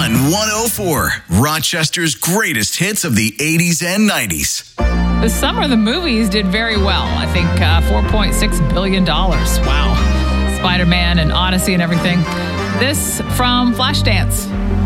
Fun 104, Rochester's greatest hits of the 80s and 90s. This summer, the movies did very well. I think $4.6 billion. Wow. Spider-Man and Odyssey and everything. This from Flashdance.